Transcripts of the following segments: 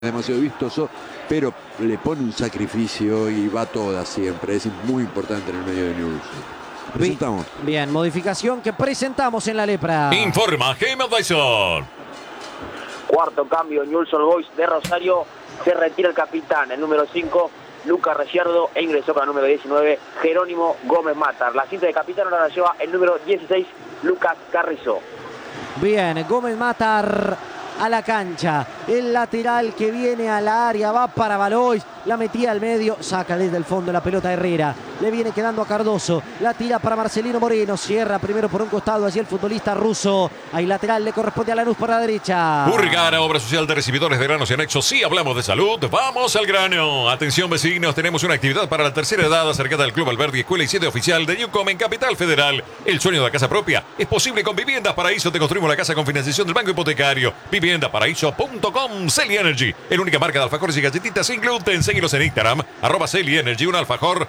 demasiado vistoso, pero le pone un sacrificio y va toda siempre. Es muy importante en el medio de Newell's. Presentamos. Bien, modificación que presentamos en la lepra. Informa Game Advisor. Cuarto cambio, Newell's Old Boys de Rosario. Se retira el capitán, el número 5, Lucas Reciardo, e ingresó con el número 19, Jerónimo Gómez Matar. La cinta de capitán ahora la lleva el número 16, Lucas Carrizo. Bien, Gómez Matar a la cancha. El lateral que viene a la área va para Valois. La metía al medio, saca desde el fondo la pelota Herrera. Le viene quedando a Cardoso. La tira para Marcelino Moreno. Cierra primero por un costado allí el futbolista ruso. Ahí lateral le corresponde a Lanús por la derecha. Urgara, obra social de recibidores de granos y anexos. Sí, hablamos de salud. Vamos al grano. Atención, vecinos. Tenemos una actividad para la tercera edad acercada al Club Alberdi, escuela y sede oficial de Newcom en Capital Federal. El sueño de la casa propia es posible con Viviendas Paraíso. Te construimos la casa con financiación del Banco Hipotecario. Viviendaparaíso.com. Celi Energy, la única marca de alfajores y galletitas sin gluten. Seguilos en Instagram, @Celi Energy, un alfajor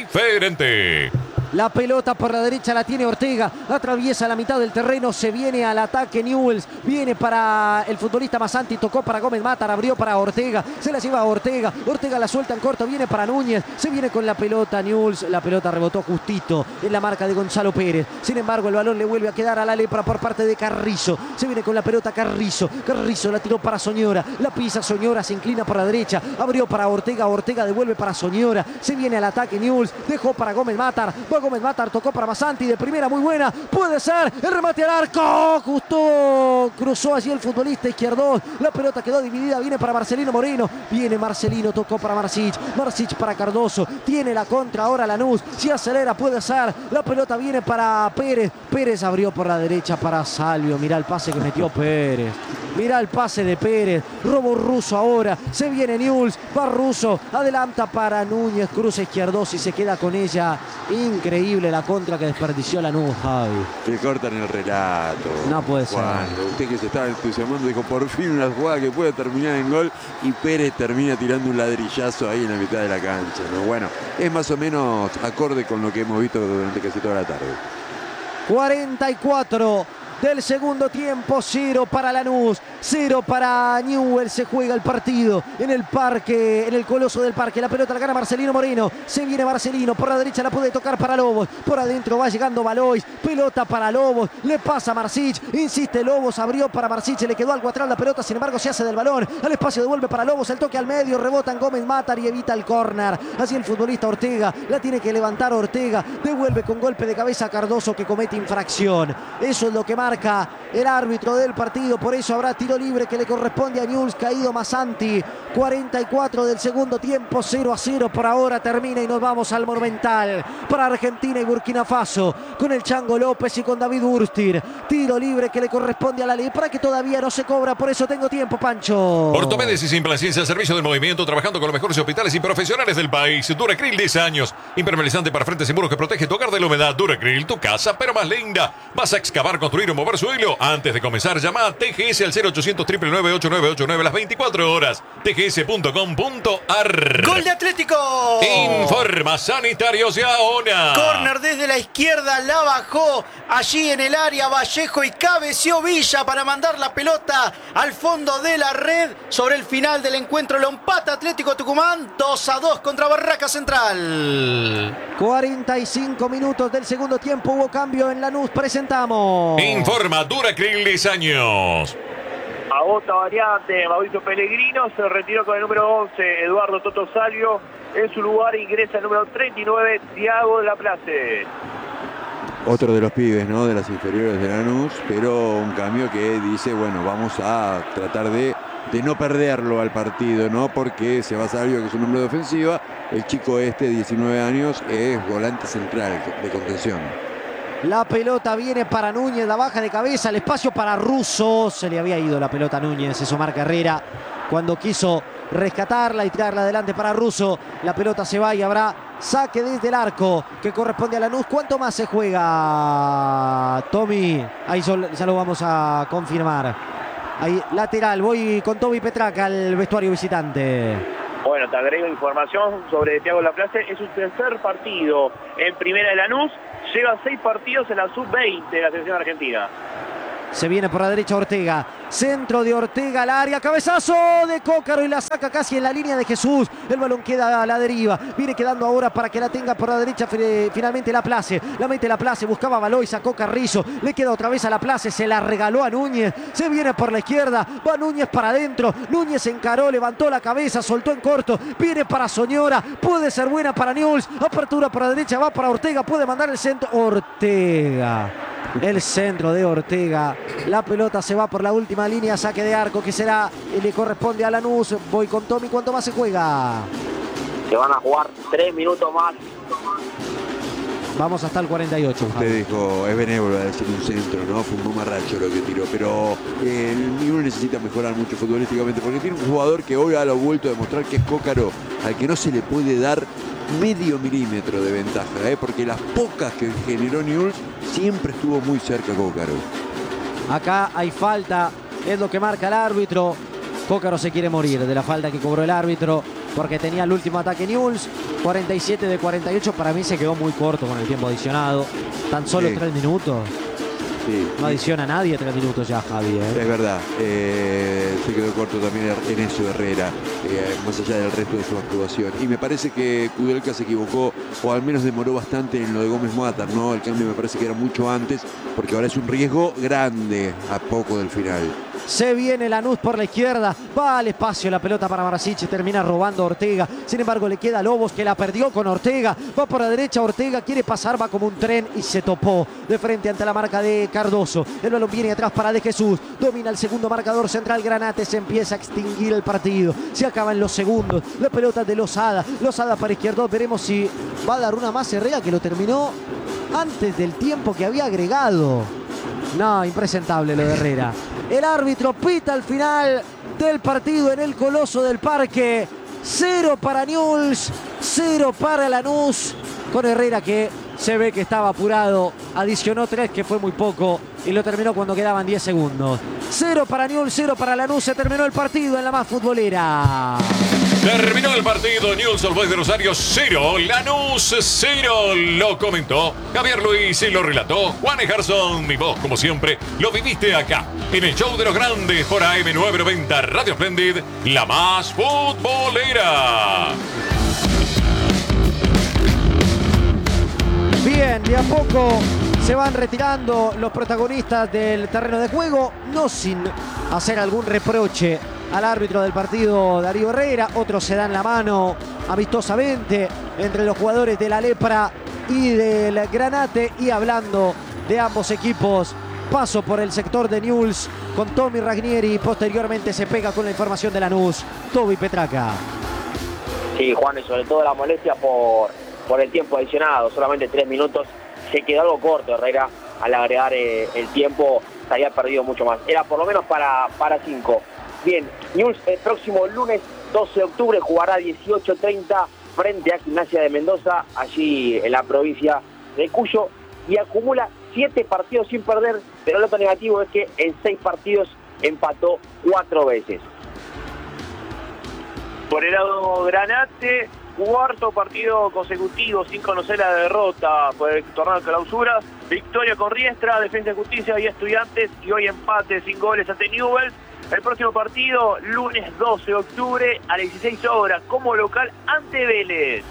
diferente. La pelota por la derecha la tiene Ortega, atraviesa la mitad del terreno, se viene al ataque Newell's, viene para el futbolista Masanti, tocó para Gómez Matar, abrió para Ortega, se la lleva a Ortega, Ortega la suelta en corto, viene para Núñez, se viene con la pelota Newell's, la pelota rebotó justito en la marca de Gonzalo Pérez, sin embargo el balón le vuelve a quedar a la lepra por parte de Carrizo, se viene con la pelota Carrizo la tiró para Soñora, la pisa Soñora, se inclina por la derecha, abrió para Ortega, Ortega devuelve para Soñora, se viene al ataque Newell's, dejó para Gómez Matar, Gómez Matar tocó para Masanti, de primera muy buena, puede ser, el remate al arco, justo cruzó allí el futbolista izquierdo, la pelota quedó dividida, viene para Marcelino Moreno, viene Marcelino, tocó para Marsic para Cardoso, tiene la contra ahora Lanús, si acelera puede ser, la pelota viene para Pérez, Pérez abrió por la derecha para Salvio, mirá el pase que metió Pérez, mirá el pase de Pérez, robo ruso ahora, se viene Newell's, va ruso, adelanta para Núñez, cruza izquierdo y se queda con ella, increíble la contra que desperdició Lanús, Javi. Le cortan el relato. No puede ser. Usted que se estaba entusiasmando dijo por fin una jugada que puede terminar en gol y Pérez termina tirando un ladrillazo ahí en la mitad de la cancha, ¿no? Bueno, es más o menos acorde con lo que hemos visto durante casi toda la tarde. 44 del segundo tiempo, 0 para Lanús, 0 para Newell's. Se juega el partido en el parque, en el Coloso del Parque. La pelota la gana Marcelino Moreno, se viene Marcelino, por la derecha la puede tocar para Lobos, por adentro va llegando Valois, pelota para Lobos, le pasa Marsic, insiste Lobos, abrió para Marsic, se le quedó algo atrás la pelota, sin embargo se hace del balón, al espacio devuelve para Lobos, el toque al medio, rebota en Gómez Matar y evita el córner, así el futbolista Ortega, la tiene que levantar Ortega, devuelve con golpe de cabeza a Cardoso que comete infracción, eso es lo que marca el árbitro del partido, por eso habrá tiro libre que le corresponde a Newell's, caído Masanti. 44 del segundo tiempo, 0-0 por ahora termina y nos vamos al Monumental para Argentina y Burkina Faso con el Chango López y con David Burstir. Tiro libre que le corresponde a la lepra que todavía no se cobra, por eso tengo tiempo, Pancho. Ortopedes y Simplaciencia, servicio del movimiento, trabajando con los mejores hospitales y profesionales del país. Duracril, 10 años, impermeabilizante para frentes y muros que protege tu hogar de la humedad. Duracril, tu casa pero más linda. ¿Vas a excavar, construir o mover suelo? Antes de comenzar, llama a TGS al 0800 999 8989 las 24 horas. tgs.com.ar. ¡Gol de Atlético! Informa Sanitarios y Ahora. Córner desde la izquierda, la bajó allí en el área Vallejo y cabeció Villa para mandar la pelota al fondo de la red. Sobre el final del encuentro lo empata Atlético Tucumán 2-2 contra Barraca Central. 45 minutos del segundo tiempo, hubo cambio en Lanús, presentamos. Informa Duracril, 10 años. Agota variante, Mauricio Pellegrino se retiró con el número 11, Eduardo Toto Salvio. En su lugar ingresa el número 39, Thiago de la Place. Otro de los pibes, ¿no? De las inferiores de Lanús, pero un cambio que dice, bueno, vamos a tratar de no perderlo al partido, ¿no? Porque se va Salvio, que es un hombre de ofensiva. El chico 19 años, es volante central de contención. La pelota viene para Núñez, la baja de cabeza, el espacio para Russo. Se le había ido la pelota a Núñez, eso marca Herrera cuando quiso rescatarla y tirarla adelante para Russo. La pelota se va y habrá saque desde el arco que corresponde a Lanús. ¿Cuánto más se juega, Tommy? Ahí ya lo vamos a confirmar. Ahí lateral, voy con Tommy Petraca al vestuario visitante. Bueno, te agrego información sobre Thiago Laplace. Es su tercer partido en primera de Lanús. Lleva 6 partidos en la sub-20 de la selección argentina. Se viene por la derecha Ortega. Centro de Ortega al área. Cabezazo de Cócaro y la saca casi en la línea de Jesús. El balón queda a la deriva. Viene quedando ahora para que la tenga por la derecha. Finalmente Laplace. La mete Laplace. Buscaba Baloy. Sacó Carrizo. Le queda otra vez a Laplace. Se la regaló a Núñez. Se viene por la izquierda. Va Núñez para adentro. Núñez encaró. Levantó la cabeza. Soltó en corto. Viene para Soñora. Puede ser buena para Newell's. Apertura por la derecha. Va para Ortega. Puede mandar el centro. Ortega. El centro de Ortega. La pelota se va por la última línea. Saque de arco que será, le corresponde a Lanús. Voy con Tommy. ¿Cuánto más se juega? Se van a jugar 3 minutos más. Vamos hasta el 48. Usted dijo, es benévolo decir un centro, ¿no? Fue un mamarracho lo que tiró, pero el Newell's necesita mejorar mucho futbolísticamente porque tiene un jugador que hoy ha vuelto a demostrar que es Cócaro, al que no se le puede dar medio milímetro de ventaja, porque las pocas que generó Newell's siempre estuvo muy cerca Cócaro. Acá hay falta, es lo que marca el árbitro. Cócaro se quiere morir de la falta que cobró el árbitro porque tenía el último ataque Newell's. 47 de 48, para mí se quedó muy corto con el tiempo adicionado. Tan solo 3 minutos. Sí. No adiciona a nadie 3 minutos ya, Javi. Es verdad, se quedó corto también en eso Herrera, más allá del resto de su actuación. Y me parece que Kudelka se equivocó, o al menos demoró bastante en lo de Gómez Matar, ¿no? El cambio me parece que era mucho antes, porque ahora es un riesgo grande a poco del final. Se viene Lanús por la izquierda. Va al espacio la pelota para Marasic. Termina robando a Ortega. Sin embargo, le queda a Lobos que la perdió con Ortega. Va por la derecha Ortega. Quiere pasar. Va como un tren y se topó de frente ante la marca de Cardoso. El balón viene atrás para De Jesús. Domina el segundo marcador central Granate. Se empieza a extinguir el partido. Se acaban los segundos. La pelota de Lozada. Lozada para Izquierdo. Veremos si va a dar una más Herrera, que lo terminó antes del tiempo que había agregado. No, impresentable lo de Herrera. El árbitro pita al final del partido en el Coloso del Parque. 0 para Newell's, 0 para Lanús. Con Herrera que se ve que estaba apurado. Adicionó 3, que fue muy poco. Y lo terminó cuando quedaban 10 segundos. 0 para Newell's, 0 para Lanús. Se terminó el partido en la más futbolera. Terminó el partido, Newell's Old Boys de Rosario 0, Lanús 0, lo comentó Javier Luis y lo relató Juan Ejerson. Mi voz, como siempre, lo viviste acá, en el show de los grandes por AM990 Radio Splendid, la más futbolera. Bien, de a poco se van retirando los protagonistas del terreno de juego, no sin hacer algún reproche al árbitro del partido, Darío Herrera. Otros se dan la mano amistosamente entre los jugadores de la Lepra y del Granate. Y hablando de ambos equipos, paso por el sector de Newell's con Tommy Ragnieri. Posteriormente se pega con la información de Lanús, Toby Petraca. Sí, Juan, y sobre todo la molestia por el tiempo adicionado, solamente 3 minutos. Se quedó algo corto Herrera al agregar el tiempo, se había perdido mucho más. Era por lo menos para 5. Bien, Newell's el próximo lunes 12 de octubre jugará a 18:30 frente a Gimnasia de Mendoza, allí en la provincia de Cuyo, y acumula 7 partidos sin perder, pero lo negativo es que en 6 partidos empató 4 veces. Por el lado Granate, 4º partido consecutivo sin conocer la derrota por el torneo de clausura. Victoria con Riestra, Defensa y Justicia y Estudiantes, y hoy empate sin goles ante Newell's. El próximo partido, lunes 12 de octubre a las 16 horas, como local ante Vélez.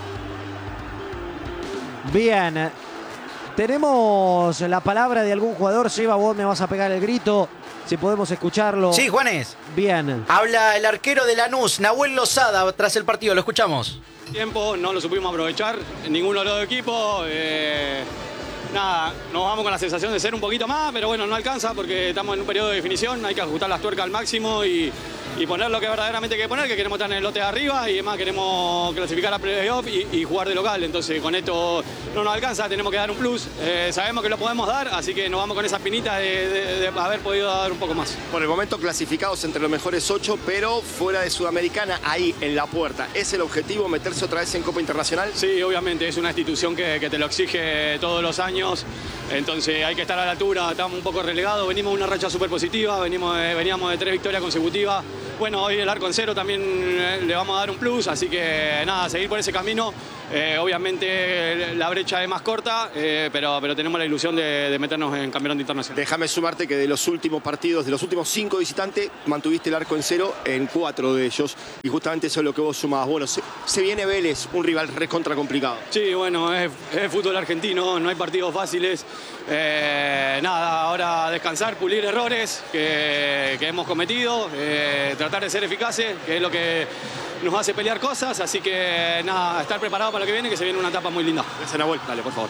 Bien, tenemos la palabra de algún jugador. Seba, vos me vas a pegar el grito, si podemos escucharlo. Sí, Juanes. Bien. Habla el arquero de Lanús, Nahuel Lozada, tras el partido. Lo escuchamos. Tiempo, no lo supimos aprovechar, ninguno de los equipos. Nada, nos vamos con la sensación de ser un poquito más, pero bueno, no alcanza porque estamos en un periodo de definición, hay que ajustar las tuercas al máximo y poner lo que verdaderamente hay que poner, que queremos estar en el lote de arriba y además queremos clasificar a playoff y jugar de local. Entonces con esto no nos alcanza, tenemos que dar un plus. Sabemos que lo podemos dar, así que nos vamos con esa espinita de haber podido dar un poco más. Por el momento clasificados entre los mejores 8, pero fuera de Sudamericana, ahí en la puerta. ¿Es el objetivo meterse otra vez en Copa Internacional? Sí, obviamente, es una institución que te lo exige todos los años. Entonces hay que estar a la altura, estamos un poco relegados, venimos de una racha súper positiva, veníamos de 3 victorias consecutivas, bueno, hoy el arco en cero también le vamos a dar un plus, así que nada, seguir por ese camino. Obviamente la brecha es más corta, pero tenemos la ilusión de meternos en campeonato internacional. Déjame sumarte que de los últimos partidos, de los últimos 5 visitantes, mantuviste el arco en cero en 4 de ellos. Y justamente eso es lo que vos sumabas. Bueno, se viene Vélez, un rival recontra complicado. Sí, bueno, es fútbol argentino, no hay partidos fáciles. Nada, ahora descansar, pulir errores que hemos cometido, tratar de ser eficaces, que es lo que nos hace pelear cosas, así que nada, estar preparado para lo que viene, que se viene una etapa muy linda. Gracias, Nahuel. Dale, por favor.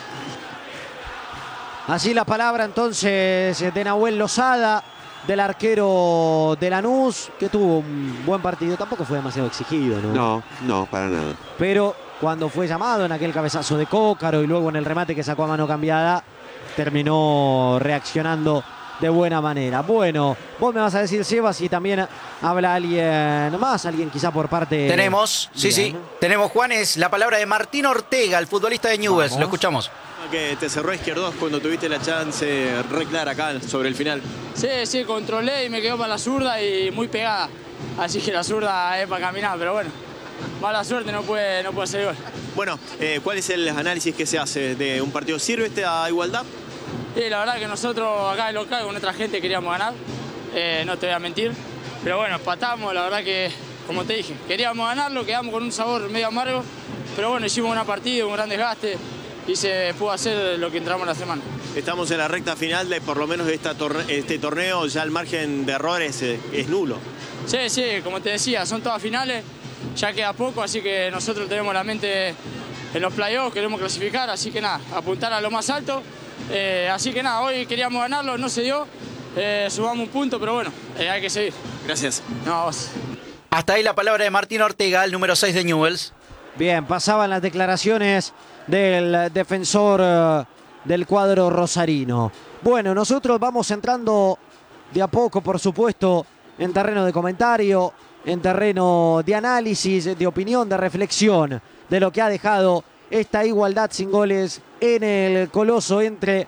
Así la palabra entonces de Nahuel Lozada, del arquero de Lanús, que tuvo un buen partido, tampoco fue demasiado exigido, ¿no? No, para nada. Pero cuando fue llamado en aquel cabezazo de Cócaro y luego en el remate que sacó a mano cambiada, terminó reaccionando de buena manera. Bueno, vos me vas a decir, Sebas, si también habla alguien más, alguien quizá por parte... Tenemos, Bien, sí, ¿no? tenemos, Juanes, la palabra de Martín Ortega, el futbolista de Newell's. Lo escuchamos. Que te cerró Izquierdos cuando tuviste la chance re clara acá sobre el final. Sí, controlé y me quedó para la zurda y muy pegada. Así que la zurda es para caminar, pero bueno, mala suerte, no puede hacer gol. Bueno, ¿cuál es el análisis que se hace de un partido? ¿Sirve esta igualdad? Y la verdad que nosotros acá de local con nuestra gente queríamos ganar, no te voy a mentir. Pero bueno, empatamos, la verdad que, como te dije, queríamos ganarlo, quedamos con un sabor medio amargo. Pero bueno, hicimos una partida, un gran desgaste y se pudo hacer lo que entramos la semana. Estamos en la recta final de por lo menos de este torneo, ya el margen de errores es nulo. Sí, como te decía, son todas finales, ya queda poco, así que nosotros tenemos la mente en los playoffs, queremos clasificar, así que nada, apuntar a lo más alto. Así que nada, hoy queríamos ganarlo, no se dio, sumamos un punto, pero bueno, hay que seguir. Gracias. No, vos. Hasta ahí la palabra de Martín Ortega, el número 6 de Newell's. Bien, pasaban las declaraciones del defensor del cuadro rosarino. Bueno, nosotros vamos entrando de a poco, por supuesto, en terreno de comentario, en terreno de análisis, de opinión, de reflexión de lo que ha dejado esta igualdad sin goles en el Coloso entre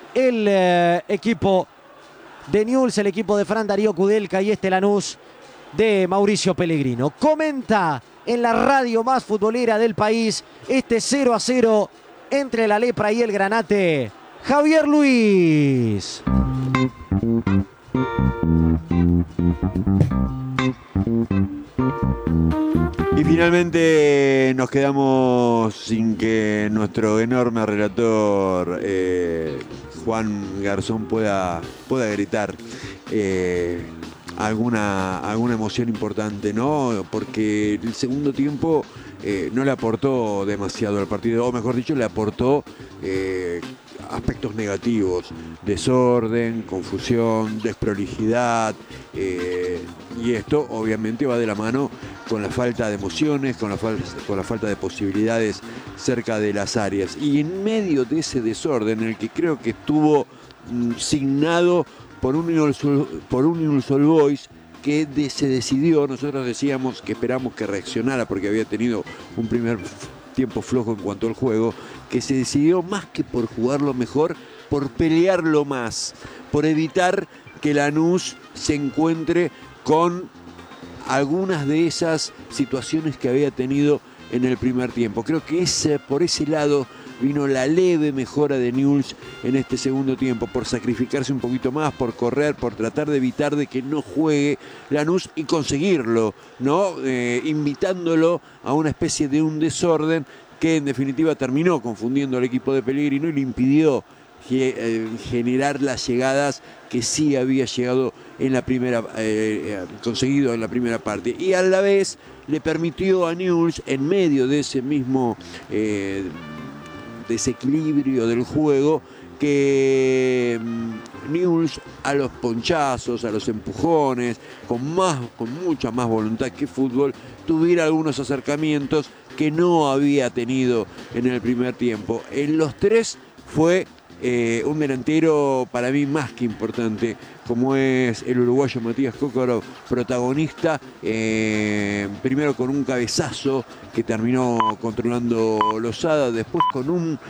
el equipo de Newell's, el equipo de Fran Darío Kudelka y este Lanús de Mauricio Pellegrino. Comenta en la radio más futbolera del país este 0-0 entre la Lepra y el Granate, Javier Luis. Y finalmente nos quedamos sin que nuestro enorme relator Juan Garzón pueda gritar alguna emoción importante, ¿no? Porque el segundo tiempo no le aportó demasiado al partido, o mejor dicho, le aportó aspectos negativos: desorden, confusión, desprolijidad, y esto obviamente va de la mano con la falta de emociones, con la falta de posibilidades cerca de las áreas. Y en medio de ese desorden, en el que creo que estuvo signado por un Newell's Old Boys que se decidió, nosotros decíamos que esperamos que reaccionara porque había tenido un primer tiempo flojo en cuanto al juego, que se decidió más que por jugarlo mejor, por pelearlo más, por evitar que Lanús se encuentre con algunas de esas situaciones que había tenido en el primer tiempo. Creo que por ese lado vino la leve mejora de Newell's en este segundo tiempo, por sacrificarse un poquito más, por correr, por tratar de evitar de que no juegue Lanús y conseguirlo, ¿no? Invitándolo a una especie de un desorden que en definitiva terminó confundiendo al equipo de Pellegrino y le impidió generar las llegadas que sí había llegado en la primera, conseguido en la primera parte, y a la vez le permitió a Newell's, en medio de ese mismo desequilibrio del juego, que Newell's a los ponchazos, a los empujones, con mucha más voluntad que fútbol, tuviera algunos acercamientos que no había tenido en el primer tiempo. En los tres fue un delantero para mí más que importante, como es el uruguayo Matías Cócaro, protagonista primero con un cabezazo que terminó controlando Lozada, después con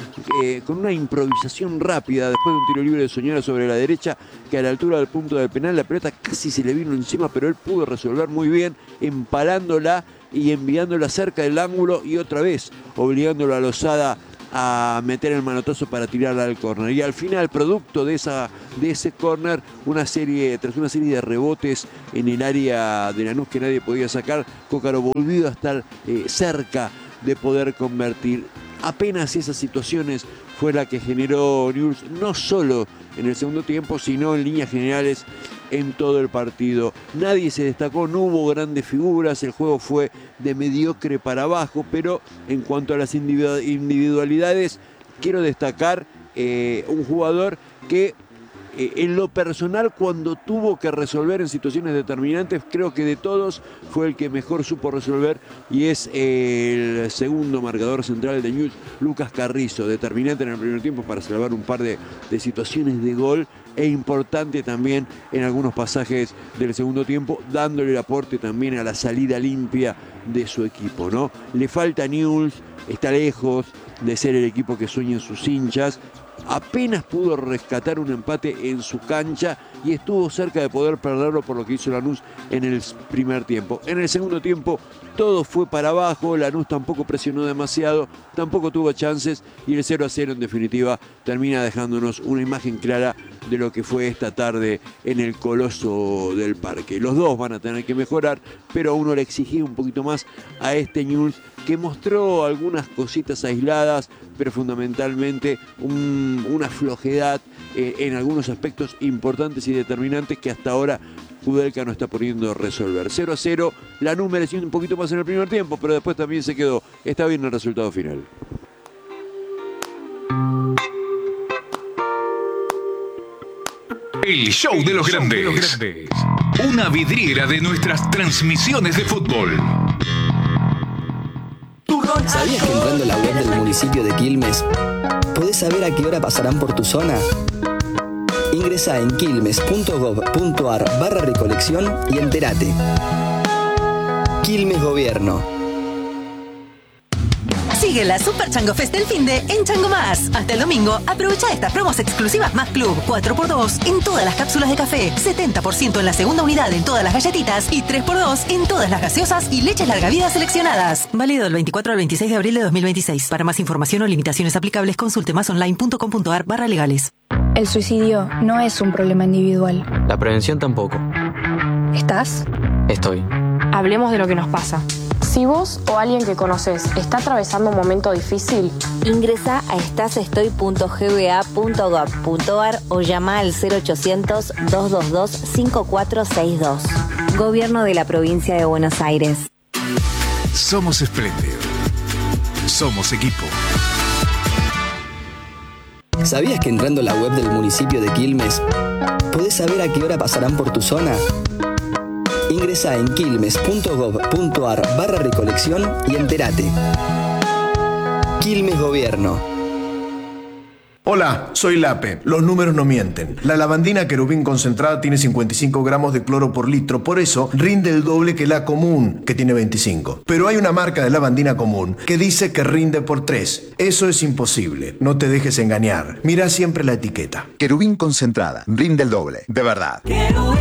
una improvisación rápida, después de un tiro libre de Soñora sobre la derecha, que a la altura del punto del penal la pelota casi se le vino encima, pero él pudo resolver muy bien, empalándola y enviándola cerca del ángulo y otra vez obligándolo a Lozada a meter el manotazo para tirarla al córner. Y al final, producto de ese córner, tras una serie de rebotes en el área de Lanús que nadie podía sacar, Cócaro volvió a estar cerca de poder convertir. Apenas esas situaciones fue la que generó Newell's, no solo en el segundo tiempo, sino en líneas generales en todo el partido. Nadie se destacó, no hubo grandes figuras, el juego fue de mediocre para abajo, pero en cuanto a las individualidades, quiero destacar un jugador que en lo personal, cuando tuvo que resolver en situaciones determinantes, creo que de todos fue el que mejor supo resolver, y es el segundo marcador central de Newell's, Lucas Carrizo, determinante en el primer tiempo para salvar un par de situaciones de gol, e importante también en algunos pasajes del segundo tiempo, dándole el aporte también a la salida limpia de su equipo, ¿no? Le falta a Newell's, está lejos de ser el equipo que sueñan sus hinchas. Apenas pudo rescatar un empate en su cancha y estuvo cerca de poder perderlo por lo que hizo Lanús en el primer tiempo. En el segundo tiempo todo fue para abajo, Lanús tampoco presionó demasiado, tampoco tuvo chances, y el 0-0 en definitiva termina dejándonos una imagen clara de lo que fue esta tarde en el Coloso del Parque. Los dos van a tener que mejorar, pero a uno le exigía un poquito más a este Newell's, que mostró algunas cositas aisladas, pero fundamentalmente una flojedad en algunos aspectos importantes y determinantes que hasta ahora Kudelka no está pudiendo resolver. 0-0, Lanús mereció un poquito más en el primer tiempo, pero después también se quedó. Está bien el resultado final. El show de los grandes. Una vidriera de nuestras transmisiones de fútbol. ¿Sabías que entrando a la web del municipio de Quilmes podés saber a qué hora pasarán por tu zona? Ingresá en quilmes.gov.ar/recolección y entérate. Quilmes Gobierno. Sigue la Super Chango Fest del finde en Chango Más. Hasta el domingo, aprovecha estas promos exclusivas Más Club, 4x2 en todas las cápsulas de café, 70% en la segunda unidad en todas las galletitas y 3x2 en todas las gaseosas y leches larga vida seleccionadas. Válido del 24 al 26 de abril de 2026. Para más información o limitaciones aplicables, consulte másonline.com.ar/legales. El suicidio no es un problema individual. La prevención tampoco. ¿Estás? Estoy. Hablemos de lo que nos pasa. Si vos o alguien que conoces está atravesando un momento difícil, ingresa a estasestoy.gba.gov.ar o llama al 0800-222-5462. Gobierno de la Provincia de Buenos Aires. Somos espléndido. Somos equipo. ¿Sabías que entrando a la web del municipio de Quilmes podés saber a qué hora pasarán por tu zona? Ingresá en quilmes.gov.ar/recolección y entérate. Quilmes Gobierno. Hola, soy Lape. Los números no mienten. La lavandina Querubín concentrada tiene 55 gramos de cloro por litro, por eso rinde el doble que la común, que tiene 25. Pero hay una marca de lavandina común que dice que rinde por 3. Eso es imposible. No te dejes engañar. Mira siempre la etiqueta. Querubín concentrada. Rinde el doble. De verdad. Querubín.